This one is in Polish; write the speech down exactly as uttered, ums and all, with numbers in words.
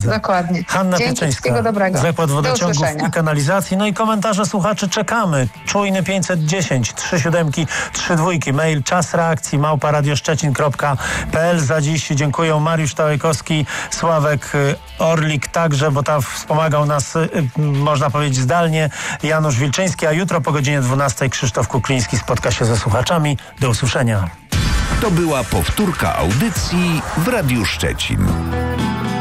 Dokładnie. Hanna Dzięki, Pieczyńska, wszystkiego dobrego. Zakład Do Wodociągów usłyszenia. i Kanalizacji. No i komentarze słuchaczy czekamy. Czujny pięćset dziesięć, trzy siódemki, trzy dwójki. Mail czas reakcji małpa radioszczecin kropka p l. Za dziś dziękuję Mariusz Tałajkowski, Sławek Orlik także, bo tam wspomagał nas, można powiedzieć, zdalnie, Janusz Wilczyński, a jutro po godzinie dwunastej Krzysztof Kukliński spotka się ze słuchaczami. Do usłyszenia. To była powtórka audycji w Radiu Szczecin.